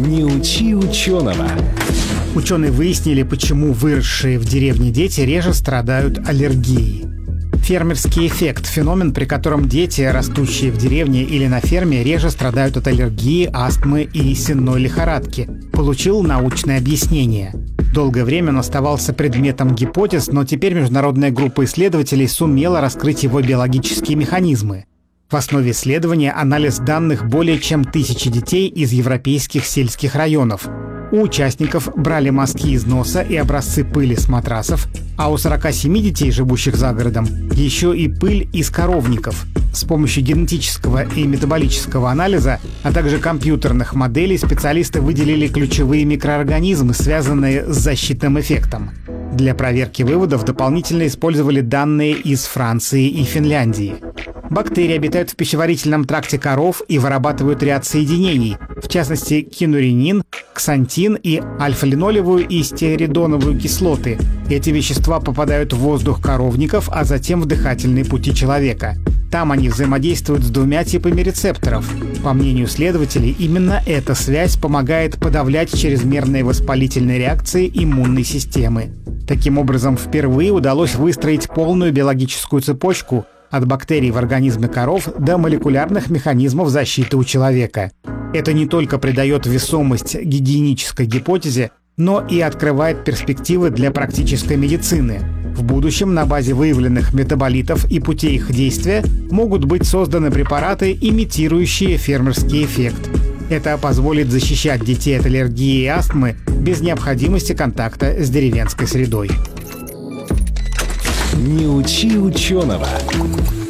Не учи ученого. Ученые выяснили, почему выросшие в деревне дети реже страдают аллергией. Фермерский эффект – феномен, при котором дети, растущие в деревне или на ферме, реже страдают от аллергии, астмы и сенной лихорадки, получил научное объяснение. Долгое время он оставался предметом гипотез, но теперь международная группа исследователей сумела раскрыть его биологические механизмы. В основе исследования анализ данных более чем 1000 детей из европейских сельских районов. У участников брали мазки из носа и образцы пыли с матрасов, а у 47 детей, живущих за городом, еще и пыль из коровников. С помощью генетического и метаболического анализа, а также компьютерных моделей специалисты выделили ключевые микроорганизмы, связанные с защитным эффектом. Для проверки выводов дополнительно использовали данные из Франции и Финляндии. Бактерии обитают в пищеварительном тракте коров и вырабатывают ряд соединений, в частности кинуренин, ксантин и альфа-линолевую и стеаридоновую кислоты. Эти вещества попадают в воздух коровников, а затем в дыхательные пути человека. Там они взаимодействуют с двумя типами рецепторов. По мнению следователей, именно эта связь помогает подавлять чрезмерные воспалительные реакции иммунной системы. Таким образом, впервые удалось выстроить полную биологическую цепочку от бактерий в организме коров до молекулярных механизмов защиты у человека. Это не только придает весомость гигиенической гипотезе, но и открывает перспективы для практической медицины. В будущем на базе выявленных метаболитов и путей их действия могут быть созданы препараты, имитирующие фермерский эффект. Это позволит защищать детей от аллергии и астмы без необходимости контакта с деревенской средой. Не учи ученого.